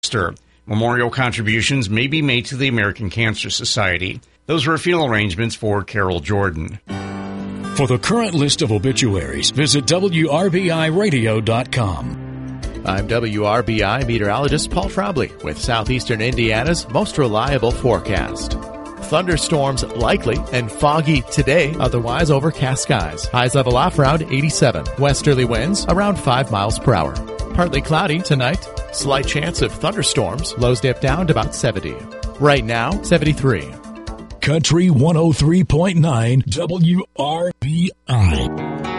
Memorial contributions may be made to the American Cancer Society. Those were funeral arrangements for Carol Jordan. For the current list of obituaries, visit WRBIRadio.com. I'm WRBI meteorologist Paul Trombley with Southeastern Indiana's most reliable forecast. Thunderstorms likely and foggy today, otherwise overcast skies. Highs level off around 87. Westerly winds around 5 miles per hour. Partly cloudy tonight. Slight chance of thunderstorms. Lows dip down to about 70. Right now, 73. Country 103.9 WRBI.